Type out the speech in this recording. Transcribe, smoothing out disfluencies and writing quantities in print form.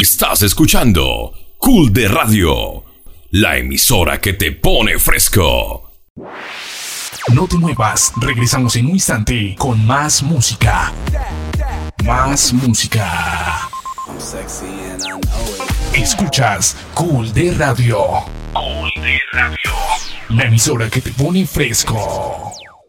Estás escuchando Cool de Radio, la emisora que te pone fresco. No te muevas, regresamos en un instante con más música. Más música. Escuchas Cool de Radio. Cool de Radio, la emisora que te pone fresco.